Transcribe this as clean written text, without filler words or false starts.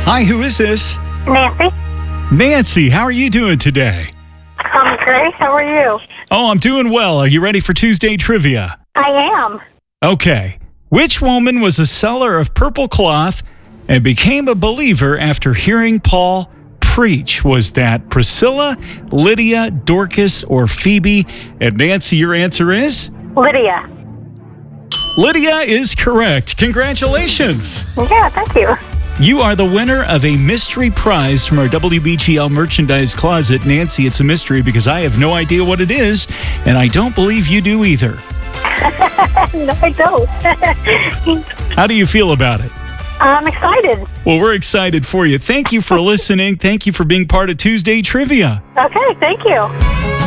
Hi, who is this? Nancy. Nancy, how are you doing today? I'm great. How are you? Oh, I'm doing well. Are you ready for Tuesday trivia? I am. Okay. Which woman was a seller of purple cloth and became a believer after hearing Paul preach? Was that Priscilla, Lydia, Dorcas, or Phoebe? And Nancy, your answer is? Lydia. Lydia is correct. Congratulations. Yeah, thank you. You are the winner of a mystery prize from our WBGL merchandise closet. Nancy, it's a mystery because I have no idea what it is, and I don't believe you do either. No, I don't. How do you feel about it? I'm excited. Well, we're excited for you. Thank you for listening. Thank you for being part of Tuesday Trivia. Okay, thank you.